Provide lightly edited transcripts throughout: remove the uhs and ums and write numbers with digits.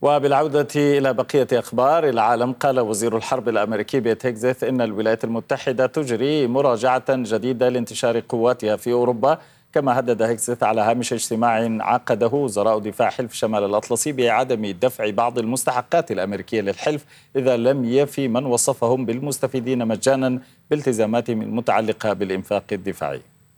وبالعودة إلى بقية أخبار العالم، قال وزير الحرب الأمريكي بيت هيكزيث إن الولايات المتحدة تجري مراجعة جديدة لانتشار قواتها في أوروبا. كما هدد هيكزيث على هامش اجتماع عقده وزراء دفاع حلف شمال الأطلسي بعدم دفع بعض المستحقات الأمريكية للحلف إذا لم يفي من وصفهم بالمستفيدين مجانا بالتزاماتهم المتعلقة بالإنفاق الدفاعي.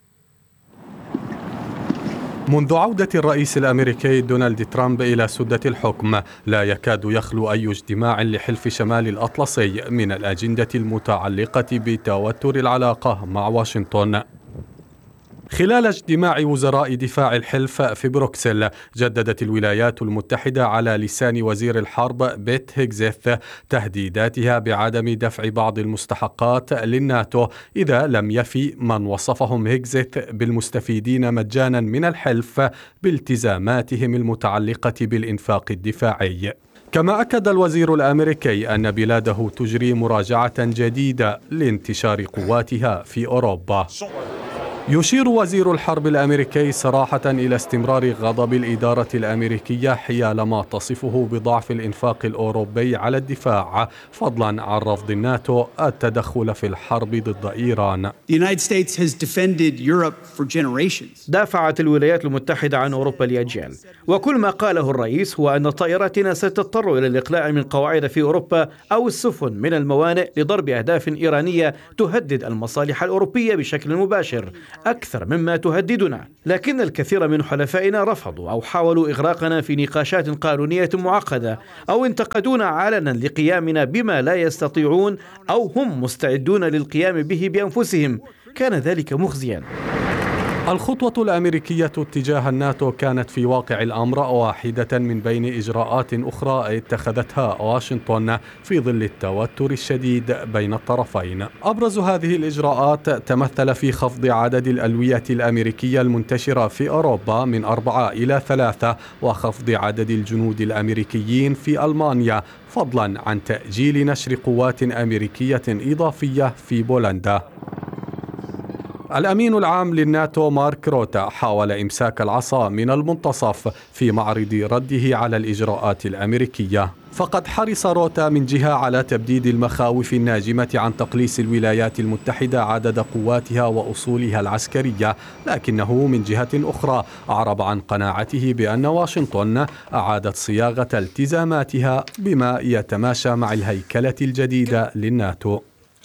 منذ عودة الرئيس الأمريكي دونالد ترامب إلى سدة الحكم، لا يكاد يخلو أي اجتماع لحلف شمال الأطلسي من الأجندة المتعلقة بتوتر العلاقة مع واشنطن. خلال اجتماع وزراء دفاع الحلف في بروكسل، جددت الولايات المتحدة على لسان وزير الحرب بيت هيكزيث تهديداتها بعدم دفع بعض المستحقات للناتو إذا لم يفي من وصفهم هيكزيث بالمستفيدين مجانا من الحلف بالتزاماتهم المتعلقة بالإنفاق الدفاعي. كما أكد الوزير الأمريكي أن بلاده تجري مراجعة جديدة لانتشار قواتها في أوروبا. يشير وزير الحرب الأمريكي صراحة إلى استمرار غضب الإدارة الأمريكية حيال ما تصفه بضعف الإنفاق الأوروبي على الدفاع، فضلا عن رفض الناتو التدخل في الحرب ضد إيران. دافعت الولايات المتحدة عن أوروبا لأجيال، وكل ما قاله الرئيس هو أن طائراتنا ستضطر إلى الإقلاع من قواعد في أوروبا أو السفن من الموانئ لضرب أهداف إيرانية تهدد المصالح الأوروبية بشكل مباشر أكثر مما تهددنا. لكن الكثير من حلفائنا رفضوا أو حاولوا إغراقنا في نقاشات قانونية معقدة أو انتقدونا علنا لقيامنا بما لا يستطيعون أو هم مستعدون للقيام به بأنفسهم. كان ذلك مخزيا. الخطوة الأمريكية اتجاه الناتو كانت في واقع الأمر واحدة من بين إجراءات أخرى اتخذتها واشنطن في ظل التوتر الشديد بين الطرفين. أبرز هذه الإجراءات تمثل في خفض عدد الألوية الأمريكية المنتشرة في أوروبا من 4 إلى 3 وخفض عدد الجنود الأمريكيين في ألمانيا، فضلا عن تأجيل نشر قوات أمريكية إضافية في بولندا. الأمين العام للناتو مارك روتا حاول إمساك العصا من المنتصف في معرض رده على الإجراءات الأمريكية. فقد حرص روتا من جهة على تبديد المخاوف الناجمة عن تقليص الولايات المتحدة عدد قواتها وأصولها العسكرية، لكنه من جهة أخرى أعرب عن قناعته بأن واشنطن أعادت صياغة التزاماتها بما يتماشى مع الهيكلة الجديدة للناتو.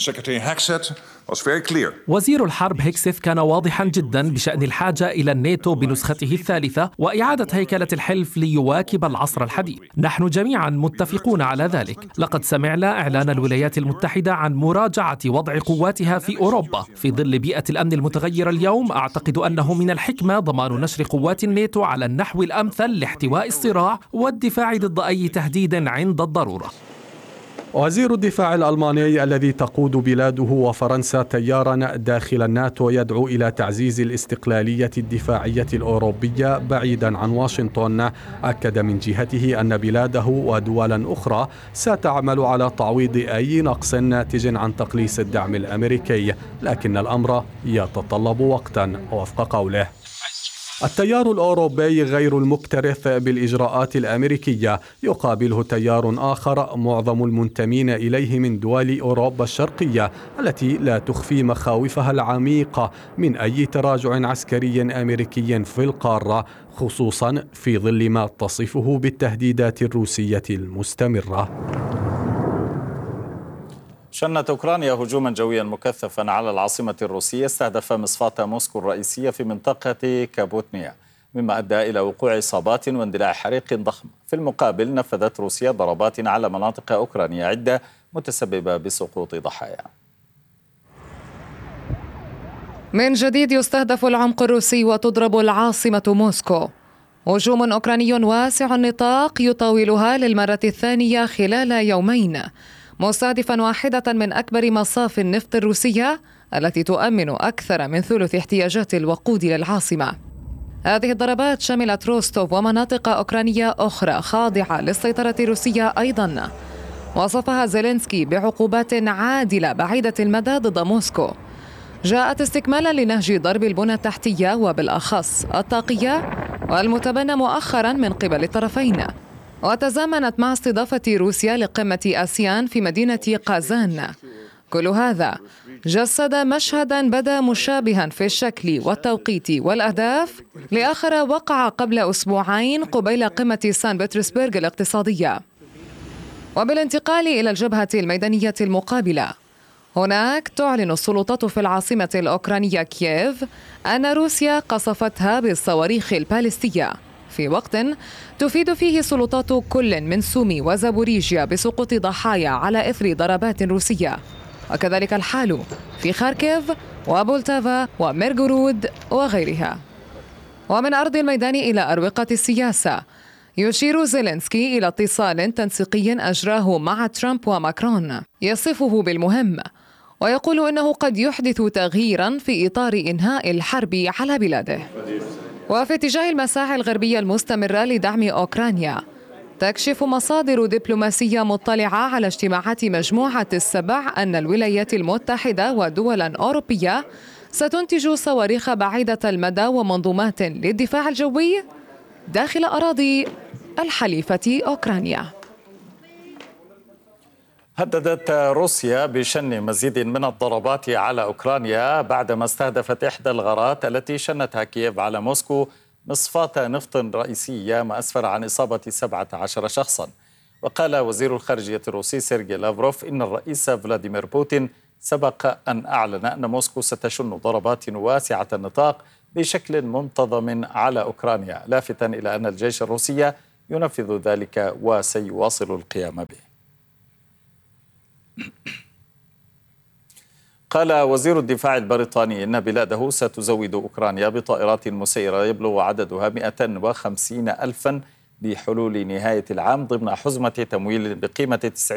وزير الحرب هيكسيث كان واضحا جدا بشأن الحاجة إلى الناتو بنسخته الثالثة وإعادة هيكلة الحلف ليواكب العصر الحديث. نحن جميعا متفقون على ذلك. لقد سمعنا إعلان الولايات المتحدة عن مراجعة وضع قواتها في أوروبا. في ظل بيئة الأمن المتغيرة اليوم، أعتقد أنه من الحكمة ضمان نشر قوات الناتو على النحو الأمثل لاحتواء الصراع والدفاع ضد أي تهديد عند الضرورة. وزير الدفاع الألماني الذي تقود بلاده وفرنسا تيارا داخل الناتو يدعو إلى تعزيز الاستقلالية الدفاعية الأوروبية بعيدا عن واشنطن، أكد من جهته أن بلاده ودولا أخرى ستعمل على تعويض أي نقص ناتج عن تقليص الدعم الأمريكي، لكن الأمر يتطلب وقتا. وفق قوله، التيار الأوروبي غير المكترث بالإجراءات الأمريكية يقابله تيار آخر معظم المنتمين إليه من دول أوروبا الشرقية التي لا تخفي مخاوفها العميقة من أي تراجع عسكري أمريكي في القارة، خصوصا في ظل ما تصفه بالتهديدات الروسية المستمرة. شنت أوكرانيا هجوما جويا مكثفا على العاصمة الروسية استهدف مصفاة موسكو الرئيسية في منطقة كابوتنيا، مما أدى إلى وقوع إصابات واندلاع حريق ضخم. في المقابل نفذت روسيا ضربات على مناطق أوكرانية عدة متسببة بسقوط ضحايا. من جديد يستهدف العمق الروسي وتضرب العاصمة موسكو. هجوم أوكراني واسع النطاق يطاولها للمرة الثانية خلال يومين، مستهدفا واحدة من أكبر مصاف النفط الروسية التي تؤمن أكثر من ثلث احتياجات الوقود للعاصمة. هذه الضربات شملت روستوف ومناطق أوكرانية أخرى خاضعة للسيطرة الروسية أيضا. وصفها زيلينسكي بعقوبات عادلة بعيدة المدى ضد موسكو، جاءت استكمالا لنهج ضرب البنى التحتية وبالأخص الطاقية والمتبنى مؤخرا من قبل الطرفين. وتزامنت مع استضافة روسيا لقمة آسيان في مدينة قازان. كل هذا جسد مشهدا بدا مشابها في الشكل والتوقيت والأهداف لآخر وقع قبل أسبوعين قبيل قمة سان بطرسبرغ الاقتصادية. وبالانتقال إلى الجبهة الميدانية المقابلة، هناك تعلن السلطات في العاصمة الأوكرانية كييف أن روسيا قصفتها بالصواريخ البالستية، في وقت تفيد فيه سلطات كل من سومي وزابوريجيا بسقوط ضحايا على إثر ضربات روسية. وكذلك الحال في خاركيف وبولتافا وميرغورود وغيرها. ومن أرض الميدان إلى أروقة السياسة، يشير زيلينسكي إلى اتصال تنسيقي أجراه مع ترامب وماكرون يصفه بالمهم، ويقول إنه قد يحدث تغييرا في إطار إنهاء الحرب على بلاده. وفي اتجاه المساعي الغربية المستمرة لدعم أوكرانيا، تكشف مصادر دبلوماسية مطلعة على اجتماعات مجموعة السبع أن الولايات المتحدة ودولا أوروبية ستنتج صواريخ بعيدة المدى ومنظومات للدفاع الجوي داخل أراضي الحليفة أوكرانيا. هددت روسيا بشن مزيد من الضربات على أوكرانيا بعدما استهدفت إحدى الغارات التي شنتها كييف على موسكو مصفاة نفط رئيسية، ما أسفر عن إصابة 17 شخصا. وقال وزير الخارجية الروسي سيرجي لافروف إن الرئيس فلاديمير بوتين سبق أن أعلن أن موسكو ستشن ضربات واسعة النطاق بشكل منتظم على أوكرانيا، لافتا إلى أن الجيش الروسي ينفذ ذلك وسيواصل القيام به. قال وزير الدفاع البريطاني إن بلاده ستزود أوكرانيا بطائرات مسيرة يبلغ عددها 150 ألفا بحلول نهاية العام ضمن حزمة تمويل بقيمة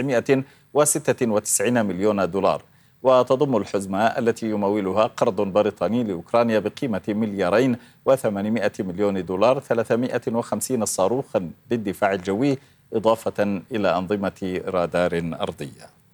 996 مليون دولار. وتضم الحزمة التي يمولها قرض بريطاني لأوكرانيا بقيمة 2,800 مليون دولار 350 صاروخا للدفاع الجوي، إضافة إلى أنظمة رادار أرضية.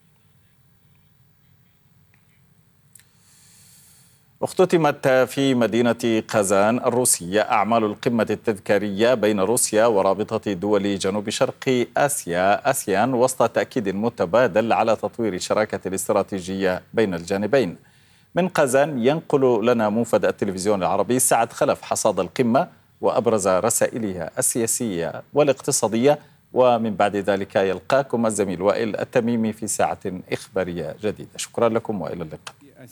اختتمت في مدينة قازان الروسية أعمال القمة التذكارية بين روسيا ورابطة دول جنوب شرق آسيا آسيان، وسط تأكيد متبادل على تطوير الشراكة الاستراتيجية بين الجانبين. من قازان ينقل لنا موفد التلفزيون العربي سعد خلف حصاد القمة وأبرز رسائلها السياسية والاقتصادية، ومن بعد ذلك يلقاكم الزميل وائل التميمي في ساعة إخبارية جديدة. شكرا لكم وإلى اللقاء.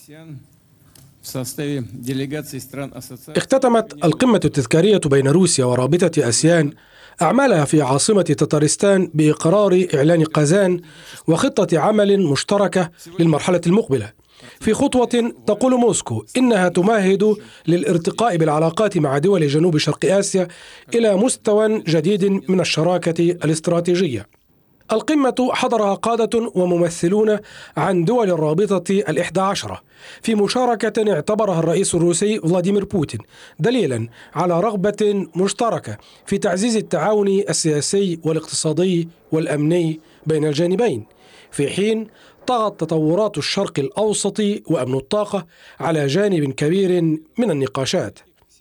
اختتمت القمة التذكارية بين روسيا ورابطة آسيان أعمالها في عاصمة تتارستان بإقرار إعلان قازان وخطة عمل مشتركة للمرحلة المقبلة، في خطوة تقول موسكو إنها تمهد للارتقاء بالعلاقات مع دول جنوب شرق آسيا إلى مستوى جديد من الشراكة الاستراتيجية. القمة حضرها قادة وممثلون عن دول الرابطة 11 في مشاركة اعتبرها الرئيس الروسي فلاديمير بوتين دليلا على رغبة مشتركة في تعزيز التعاون السياسي والاقتصادي والأمني بين الجانبين، في حين طغت تطورات الشرق الأوسط وأمن الطاقة على جانب كبير من النقاشات.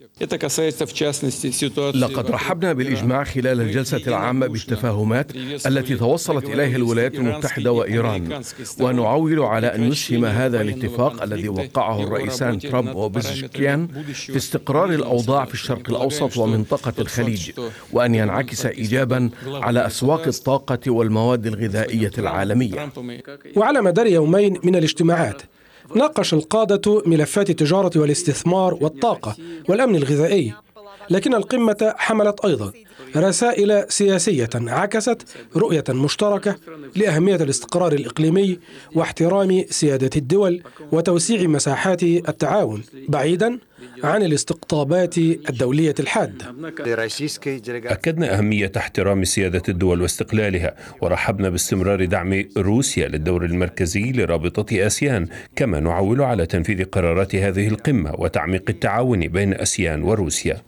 لقد رحبنا بالإجماع خلال الجلسة العامة بالتفاهمات التي توصلت إليها الولايات المتحدة وإيران، ونعول على أن يسهم هذا الاتفاق الذي وقعه الرئيسان ترامب وبيزشكيان في استقرار الأوضاع في الشرق الأوسط ومنطقة الخليج، وأن ينعكس إيجابا على أسواق الطاقة والمواد الغذائية العالمية. وعلى مدار يومين من الاجتماعات ناقش القادة ملفات التجارة والاستثمار والطاقة والأمن الغذائي، لكن القمة حملت أيضا رسائل سياسية عكست رؤية مشتركة لأهمية الاستقرار الإقليمي واحترام سيادة الدول وتوسيع مساحات التعاون بعيدا عن الاستقطابات الدولية الحادة. أكدنا أهمية احترام سيادة الدول واستقلالها، ورحبنا باستمرار دعم روسيا للدور المركزي لرابطة آسيان، كما نعول على تنفيذ قرارات هذه القمة وتعميق التعاون بين آسيان وروسيا.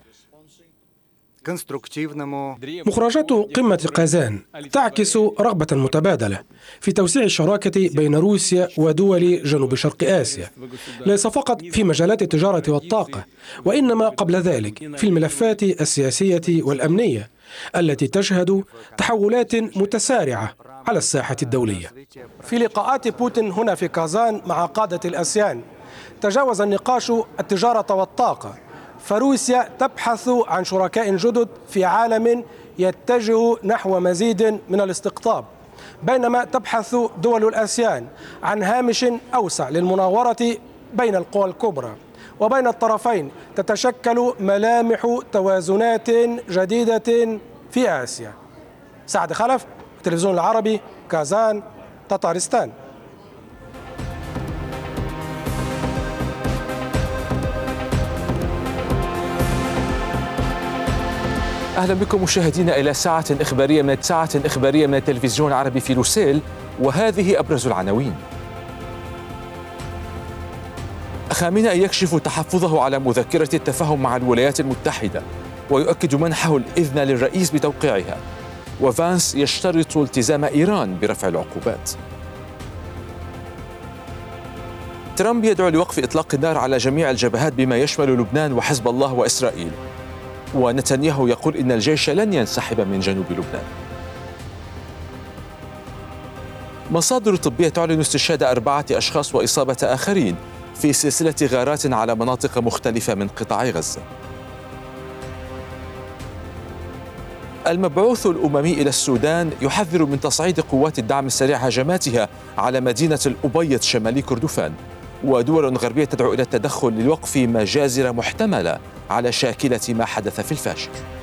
مخرجات قمة قازان تعكس رغبة متبادلة في توسيع الشراكة بين روسيا ودول جنوب شرق آسيا، ليس فقط في مجالات التجارة والطاقة، وإنما قبل ذلك في الملفات السياسية والأمنية، التي تشهد تحولات متسارعة على الساحة الدولية. في لقاءات بوتين هنا في كازان مع قادة الآسيان تجاوز النقاش التجارة والطاقة، فروسيا تبحث عن شركاء جدد في عالم يتجه نحو مزيد من الاستقطاب، بينما تبحث دول الآسيان عن هامش أوسع للمناورة بين القوى الكبرى، وبين الطرفين تتشكل ملامح توازنات جديدة في آسيا. سعد خلف، التلفزيون العربي، كازان، تتارستان. أهلا بكم مشاهدينا إلى ساعة إخبارية من التلفزيون العربي في لوسيل، وهذه أبرز العناوين. خامنئي يكشف تحفظه على مذكرة التفاهم مع الولايات المتحدة ويؤكد منحه الإذن للرئيس بتوقيعها، وفانس يشترط التزام إيران برفع العقوبات. ترامب يدعو لوقف إطلاق النار على جميع الجبهات بما يشمل لبنان وحزب الله وإسرائيل، ونتنياهو يقول إن الجيش لن ينسحب من جنوب لبنان. مصادر طبية تعلن استشهاد 4 أشخاص وإصابة آخرين في سلسلة غارات على مناطق مختلفة من قطاع غزة. المبعوث الأممي إلى السودان يحذر من تصعيد قوات الدعم السريع هجماتها على مدينة الأبيض شمالي كردفان، ودول غربية تدعو إلى التدخل لوقف مجازر محتملة على شاكلة ما حدث في الفاشر.